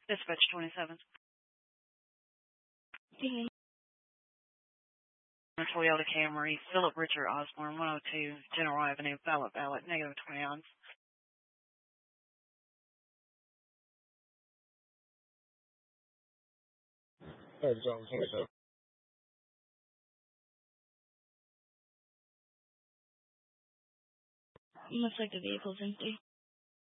Dispatch 27. Mhm. Toyota Camry, Philip Richard Osborne, 102 General Avenue, Ballot, negative 29. Third zone 27. Looks like the vehicle's empty.